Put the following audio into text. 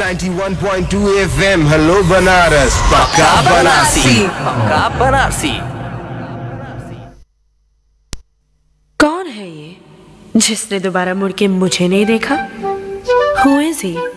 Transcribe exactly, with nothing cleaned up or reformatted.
Ninety वन point two F M hello Banaras पक्का बनारसी पक्का बनारसी। कौन है ये जिसने दोबारा मुड़ के मुझे नहीं देखा? Who is he?